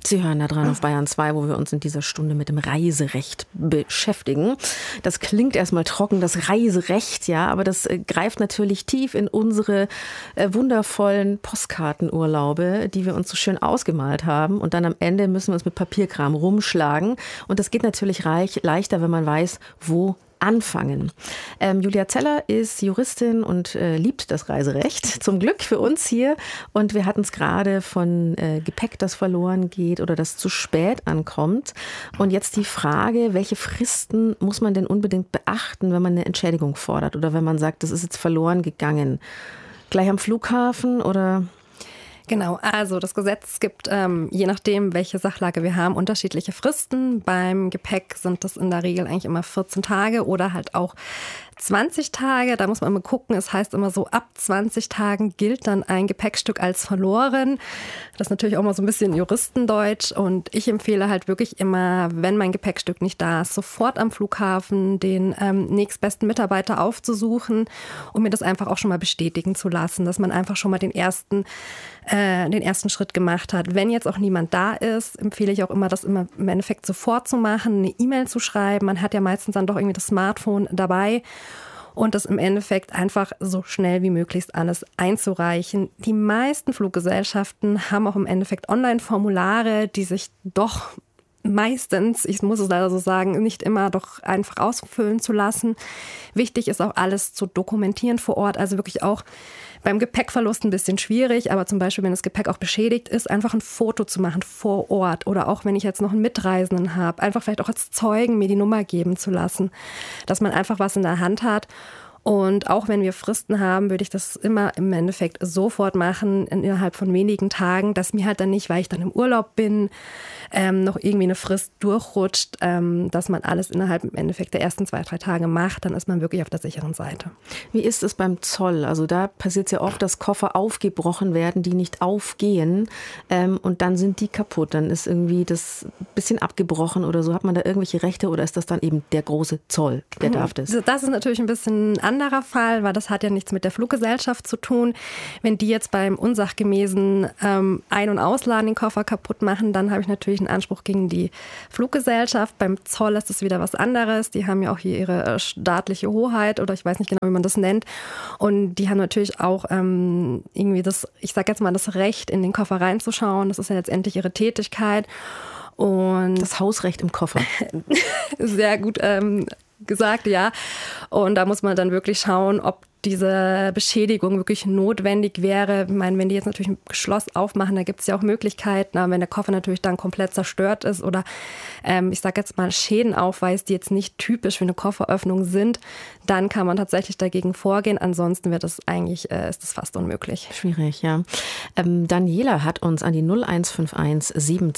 Sie hören da dran auf Bayern 2, wo wir uns in dieser Stunde mit dem Reiserecht beschäftigen. Das klingt erstmal trocken, das Reiserecht, ja, aber das greift natürlich tief in unsere wundervollen Postkartenurlaube, die wir uns so schön ausgemalt haben. Und dann am Ende müssen wir uns mit Papierkram rumschlagen. Und das geht natürlich leichter, wenn man weiß, wo anfangen. Julia Zeller ist Juristin und liebt das Reiserecht. Zum Glück für uns hier. Und wir hatten es gerade von Gepäck, das verloren geht oder das zu spät ankommt. Und jetzt die Frage, welche Fristen muss man denn unbedingt beachten, wenn man eine Entschädigung fordert oder wenn man sagt, das ist jetzt verloren gegangen? Gleich am Flughafen oder? Genau, also das Gesetz gibt, je nachdem, welche Sachlage wir haben, unterschiedliche Fristen. Beim Gepäck sind das in der Regel eigentlich immer 14 Tage oder halt auch 20 Tage. Da muss man immer gucken, es heißt immer so, ab 20 Tagen gilt dann ein Gepäckstück als verloren. Das ist natürlich auch mal so ein bisschen Juristendeutsch. Und ich empfehle halt wirklich immer, wenn mein Gepäckstück nicht da ist, sofort am Flughafen den nächstbesten Mitarbeiter aufzusuchen, um mir das einfach auch schon mal bestätigen zu lassen, dass man einfach schon mal den ersten Schritt gemacht hat. Wenn jetzt auch niemand da ist, empfehle ich auch immer, das immer im Endeffekt sofort zu machen, eine E-Mail zu schreiben. Man hat ja meistens dann doch irgendwie das Smartphone dabei und das im Endeffekt einfach so schnell wie möglichst alles einzureichen. Die meisten Fluggesellschaften haben auch im Endeffekt Online-Formulare, die sich doch meistens, ich muss es leider so sagen, nicht immer doch einfach ausfüllen zu lassen. Wichtig ist auch alles zu dokumentieren vor Ort, also wirklich auch beim Gepäckverlust ein bisschen schwierig, aber zum Beispiel, wenn das Gepäck auch beschädigt ist, einfach ein Foto zu machen vor Ort oder auch, wenn ich jetzt noch einen Mitreisenden habe, einfach vielleicht auch als Zeugen mir die Nummer geben zu lassen, dass man einfach was in der Hand hat. Und auch wenn wir Fristen haben, würde ich das immer im Endeffekt sofort machen, innerhalb von wenigen Tagen, dass mir halt dann nicht, weil ich dann im Urlaub bin, noch irgendwie eine Frist durchrutscht, dass man alles innerhalb im Endeffekt der ersten 2-3 Tage macht, dann ist man wirklich auf der sicheren Seite. Wie ist es beim Zoll? Also da passiert es ja oft, dass Koffer aufgebrochen werden, die nicht aufgehen und dann sind die kaputt. Dann ist irgendwie das bisschen abgebrochen oder so. Hat man da irgendwelche Rechte oder ist das dann eben der große Zoll, der darf das? Das ist natürlich ein bisschen anderer Fall, weil das hat ja nichts mit der Fluggesellschaft zu tun. Wenn die jetzt beim unsachgemäßen Ein- und Ausladen den Koffer kaputt machen, dann habe ich natürlich einen Anspruch gegen die Fluggesellschaft. Beim Zoll ist es wieder was anderes. Die haben ja auch hier ihre staatliche Hoheit oder ich weiß nicht genau, wie man das nennt. Und die haben natürlich auch irgendwie das, ich sage jetzt mal, das Recht, in den Koffer reinzuschauen. Das ist ja letztendlich ihre Tätigkeit. Und das Hausrecht im Koffer. Sehr gut gesagt, ja. Und da muss man dann wirklich schauen, ob diese Beschädigung wirklich notwendig wäre. Ich meine, wenn die jetzt natürlich ein Schloss aufmachen, da gibt es ja auch Möglichkeiten, aber wenn der Koffer natürlich dann komplett zerstört ist oder ich sage jetzt mal Schäden aufweist, die jetzt nicht typisch für eine Kofferöffnung sind, dann kann man tatsächlich dagegen vorgehen. Ansonsten wird es eigentlich, ist es fast unmöglich. Schwierig, ja. Daniela hat uns an die 0151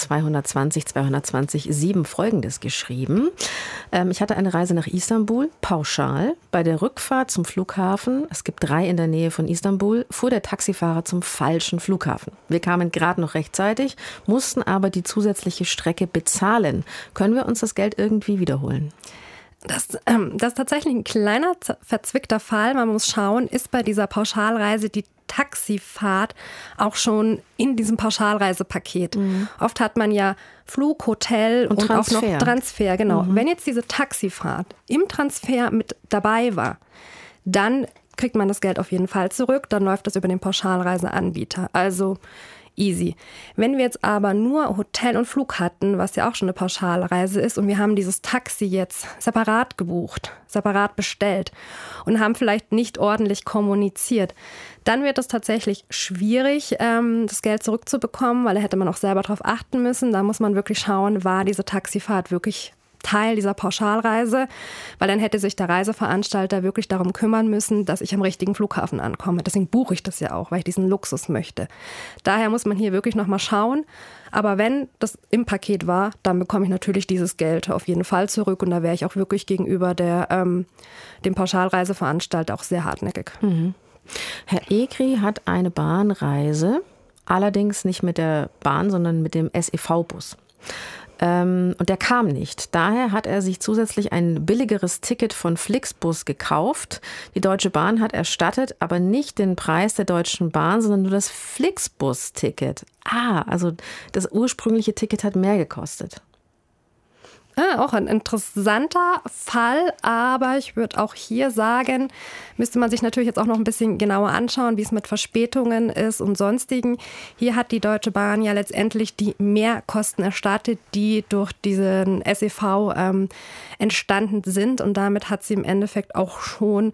7220 220 7 Folgendes geschrieben. Ich hatte eine Reise nach Istanbul, pauschal. Bei der Rückfahrt zum Flughafen, es gibt 3 in der Nähe von Istanbul, fuhr der Taxifahrer zum falschen Flughafen. Wir kamen gerade noch rechtzeitig, mussten aber die zusätzliche Strecke bezahlen. Können wir uns das Geld irgendwie wiederholen? Das ist tatsächlich ein kleiner, verzwickter Fall. Man muss schauen, ist bei dieser Pauschalreise die Taxifahrt auch schon in diesem Pauschalreisepaket. Mhm. Oft hat man ja Flug, Hotel und auch noch Transfer. Genau. Mhm. Wenn jetzt diese Taxifahrt im Transfer mit dabei war, dann kriegt man das Geld auf jeden Fall zurück. Dann läuft das über den Pauschalreiseanbieter. Also easy. Wenn wir jetzt aber nur Hotel und Flug hatten, was ja auch schon eine Pauschalreise ist, und wir haben dieses Taxi jetzt separat gebucht, separat bestellt und haben vielleicht nicht ordentlich kommuniziert, dann wird es tatsächlich schwierig, das Geld zurückzubekommen, weil da hätte man auch selber drauf achten müssen. Da muss man wirklich schauen, war diese Taxifahrt wirklich Teil dieser Pauschalreise, weil dann hätte sich der Reiseveranstalter wirklich darum kümmern müssen, dass ich am richtigen Flughafen ankomme. Deswegen buche ich das ja auch, weil ich diesen Luxus möchte. Daher muss man hier wirklich nochmal schauen. Aber wenn das im Paket war, dann bekomme ich natürlich dieses Geld auf jeden Fall zurück. Und da wäre ich auch wirklich gegenüber dem Pauschalreiseveranstalter auch sehr hartnäckig. Mhm. Herr Egri hat eine Bahnreise, allerdings nicht mit der Bahn, sondern mit dem SEV-Bus. Und der kam nicht. Daher hat er sich zusätzlich ein billigeres Ticket von Flixbus gekauft. Die Deutsche Bahn hat erstattet, aber nicht den Preis der Deutschen Bahn, sondern nur das Flixbus-Ticket. Also das ursprüngliche Ticket hat mehr gekostet. Auch ein interessanter Fall, aber ich würde auch hier sagen, müsste man sich natürlich jetzt auch noch ein bisschen genauer anschauen, wie es mit Verspätungen ist und sonstigen. Hier hat die Deutsche Bahn ja letztendlich die Mehrkosten erstattet, die durch diesen SEV entstanden sind, und damit hat sie im Endeffekt auch schon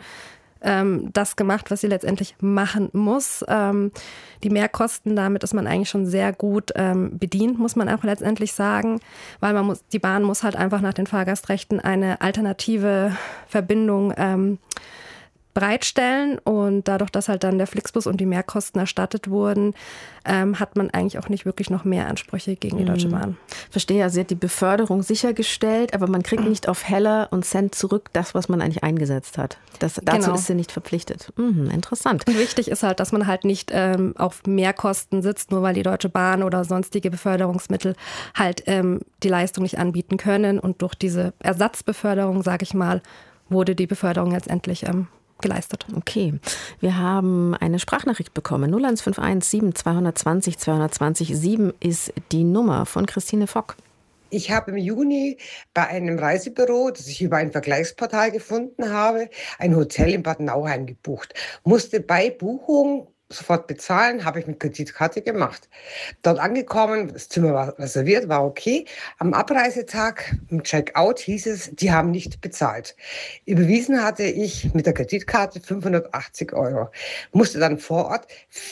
das gemacht, was sie letztendlich machen muss. Die Mehrkosten, damit ist man eigentlich schon sehr gut bedient, muss man auch letztendlich sagen, weil die Bahn muss halt einfach nach den Fahrgastrechten eine alternative Verbindung bereitstellen, und dadurch, dass halt dann der Flixbus und die Mehrkosten erstattet wurden, hat man eigentlich auch nicht wirklich noch mehr Ansprüche gegen die Deutsche Bahn. Verstehe, also sie hat die Beförderung sichergestellt, aber man kriegt nicht auf Heller und Cent zurück das, was man eigentlich eingesetzt hat. Dazu ist sie nicht verpflichtet. Interessant. Und wichtig ist halt, dass man halt nicht auf Mehrkosten sitzt, nur weil die Deutsche Bahn oder sonstige Beförderungsmittel halt die Leistung nicht anbieten können, und durch diese Ersatzbeförderung, sage ich mal, wurde die Beförderung letztendlich geleistet. Okay, wir haben eine Sprachnachricht bekommen. 01517 220 220 7 ist die Nummer von Christine Fock. Ich habe im Juni bei einem Reisebüro, das ich über ein Vergleichsportal gefunden habe, ein Hotel in Bad Nauheim gebucht. Musste bei Buchung sofort bezahlen, habe ich mit Kreditkarte gemacht. Dort angekommen, das Zimmer war reserviert, war okay. Am Abreisetag, im Checkout, hieß es, die haben nicht bezahlt. Überwiesen hatte ich mit der Kreditkarte 580 €. Musste dann vor Ort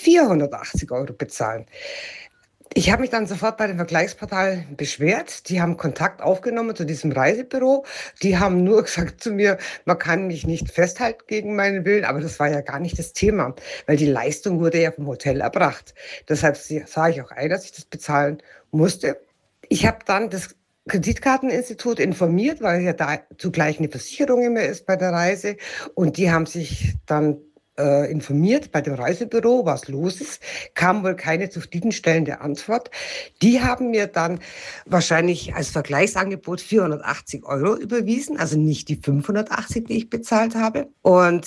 480 € bezahlen. Ich habe mich dann sofort bei dem Vergleichsportal beschwert. Die haben Kontakt aufgenommen zu diesem Reisebüro. Die haben nur gesagt zu mir, man kann mich nicht festhalten gegen meinen Willen. Aber das war ja gar nicht das Thema, weil die Leistung wurde ja vom Hotel erbracht. Deshalb sah ich auch ein, dass ich das bezahlen musste. Ich habe dann das Kreditkarteninstitut informiert, weil ja da zugleich eine Versicherung immer ist bei der Reise. Und die haben sich dann informiert bei dem Reisebüro, was los ist, kam wohl keine zufriedenstellende Antwort. Die haben mir dann wahrscheinlich als Vergleichsangebot 480 € überwiesen, also nicht die 580, die ich bezahlt habe. Und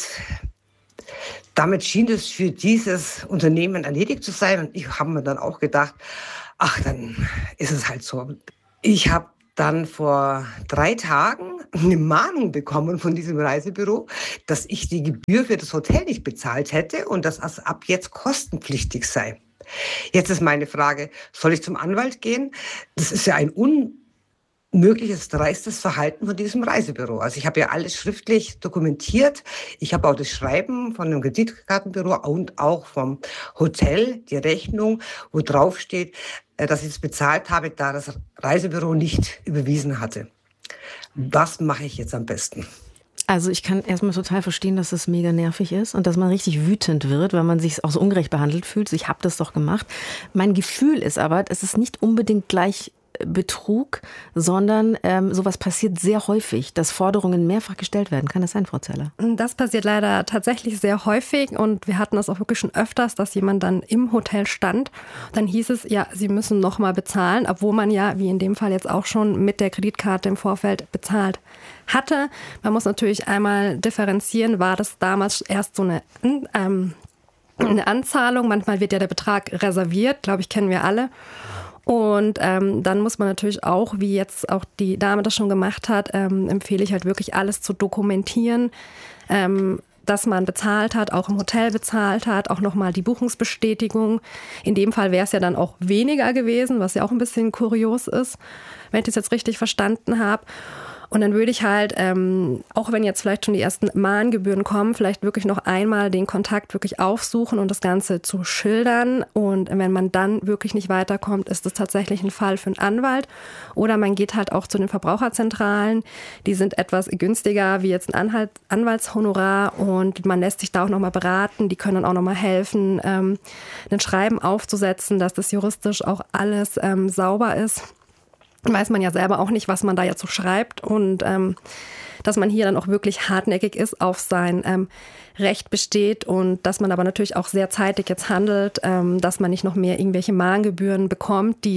damit schien es für dieses Unternehmen erledigt zu sein. Und ich habe mir dann auch gedacht, ach, dann ist es halt so. Ich habe dann vor 3 Tagen eine Mahnung bekommen von diesem Reisebüro, dass ich die Gebühr für das Hotel nicht bezahlt hätte und dass es ab jetzt kostenpflichtig sei. Jetzt ist meine Frage, soll ich zum Anwalt gehen? Das ist ja ein unmögliches, dreistes Verhalten von diesem Reisebüro. Also ich habe ja alles schriftlich dokumentiert. Ich habe auch das Schreiben von dem Kreditkartenbüro und auch vom Hotel, die Rechnung, wo drauf steht, dass ich es bezahlt habe, da das Reisebüro nicht überwiesen hatte. Was mache ich jetzt am besten? Also ich kann erstmal total verstehen, dass das mega nervig ist und dass man richtig wütend wird, weil man sich auch so ungerecht behandelt fühlt. Ich habe das doch gemacht. Mein Gefühl ist aber, es ist nicht unbedingt gleich Betrug, sondern sowas passiert sehr häufig, dass Forderungen mehrfach gestellt werden. Kann das sein, Frau Zeller? Das passiert leider tatsächlich sehr häufig, und wir hatten das auch wirklich schon öfters, dass jemand dann im Hotel stand. Dann hieß es, ja, Sie müssen nochmal bezahlen, obwohl man ja, wie in dem Fall jetzt auch schon, mit der Kreditkarte im Vorfeld bezahlt hatte. Man muss natürlich einmal differenzieren, war das damals erst so eine Anzahlung. Manchmal wird ja der Betrag reserviert, glaube ich, kennen wir alle. Und dann muss man natürlich auch, wie jetzt auch die Dame das schon gemacht hat, empfehle ich halt wirklich alles zu dokumentieren, dass man bezahlt hat, auch im Hotel bezahlt hat, auch nochmal die Buchungsbestätigung. In dem Fall wäre es ja dann auch weniger gewesen, was ja auch ein bisschen kurios ist, wenn ich das jetzt richtig verstanden habe. Und dann würde ich halt, auch wenn jetzt vielleicht schon die ersten Mahngebühren kommen, vielleicht wirklich noch einmal den Kontakt wirklich aufsuchen und das Ganze zu schildern. Und wenn man dann wirklich nicht weiterkommt, ist das tatsächlich ein Fall für einen Anwalt. Oder man geht halt auch zu den Verbraucherzentralen. Die sind etwas günstiger wie jetzt ein Anwaltshonorar, und man lässt sich da auch nochmal beraten. Die können dann auch nochmal helfen, ein Schreiben aufzusetzen, dass das juristisch auch alles sauber ist. Weiß man ja selber auch nicht, was man da jetzt so schreibt, und dass man hier dann auch wirklich hartnäckig ist, auf sein Recht besteht, und dass man aber natürlich auch sehr zeitig jetzt handelt, dass man nicht noch mehr irgendwelche Mahngebühren bekommt, die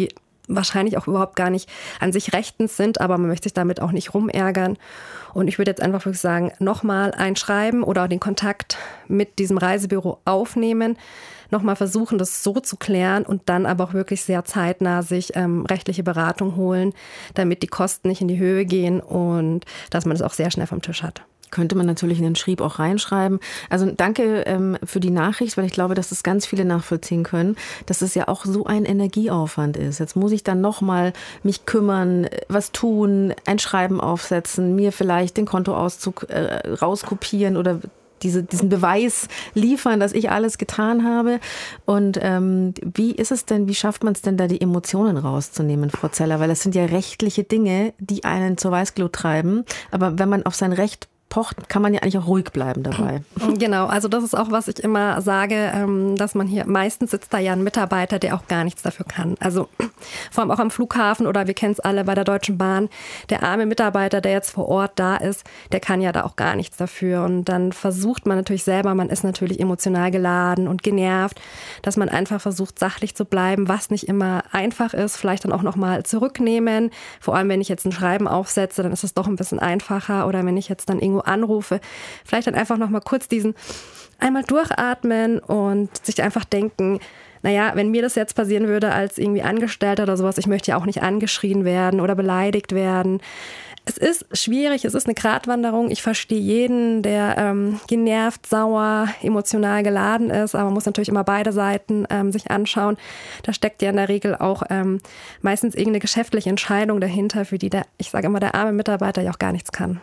wahrscheinlich auch überhaupt gar nicht an sich rechtens sind, aber man möchte sich damit auch nicht rumärgern. Und ich würde jetzt einfach wirklich sagen, nochmal einschreiben oder den Kontakt mit diesem Reisebüro aufnehmen, nochmal versuchen, das so zu klären und dann aber auch wirklich sehr zeitnah sich rechtliche Beratung holen, damit die Kosten nicht in die Höhe gehen und dass man das auch sehr schnell vom Tisch hat. Könnte man natürlich in den Schrieb auch reinschreiben. Also danke für die Nachricht, weil ich glaube, dass das ganz viele nachvollziehen können, dass es ja auch so ein Energieaufwand ist. Jetzt muss ich dann nochmal mich kümmern, was tun, ein Schreiben aufsetzen, mir vielleicht den Kontoauszug rauskopieren oder diesen Beweis liefern, dass ich alles getan habe. Und wie ist es denn, wie schafft man es denn da, die Emotionen rauszunehmen, Frau Zeller? Weil das sind ja rechtliche Dinge, die einen zur Weißglut treiben. Aber wenn man auf sein Recht pocht, kann man ja eigentlich auch ruhig bleiben dabei. Genau, also das ist auch, was ich immer sage, dass man hier, meistens sitzt da ja ein Mitarbeiter, der auch gar nichts dafür kann. Also vor allem auch am Flughafen oder wir kennen es alle bei der Deutschen Bahn, der arme Mitarbeiter, der jetzt vor Ort da ist, der kann ja da auch gar nichts dafür. Und dann versucht man natürlich selber, man ist natürlich emotional geladen und genervt, dass man einfach versucht, sachlich zu bleiben, was nicht immer einfach ist, vielleicht dann auch nochmal zurücknehmen. Vor allem, wenn ich jetzt ein Schreiben aufsetze, dann ist es doch ein bisschen einfacher. Oder wenn ich jetzt dann irgendwo anrufe, vielleicht dann einfach noch mal kurz diesen einmal durchatmen und sich einfach denken, naja, wenn mir das jetzt passieren würde als irgendwie Angestellter oder sowas, ich möchte ja auch nicht angeschrien werden oder beleidigt werden. Es ist schwierig, es ist eine Gratwanderung. Ich verstehe jeden, der genervt, sauer, emotional geladen ist, aber man muss natürlich immer beide Seiten sich anschauen. Da steckt ja in der Regel auch meistens irgendeine geschäftliche Entscheidung dahinter, für die ich sage immer, der arme Mitarbeiter ja auch gar nichts kann.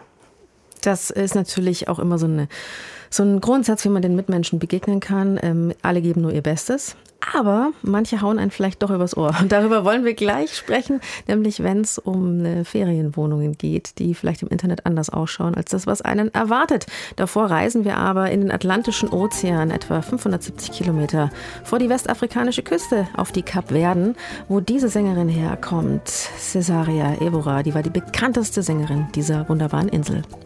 Das ist natürlich auch immer so ein Grundsatz, wie man den Mitmenschen begegnen kann. Alle geben nur ihr Bestes. Aber manche hauen einen vielleicht doch übers Ohr. Und darüber wollen wir gleich sprechen, nämlich wenn es um Ferienwohnungen geht, die vielleicht im Internet anders ausschauen als das, was einen erwartet. Davor reisen wir aber in den Atlantischen Ozean, etwa 570 Kilometer vor die westafrikanische Küste, auf die Kapverden, wo diese Sängerin herkommt. Cesaria Evora, die war die bekannteste Sängerin dieser wunderbaren Insel.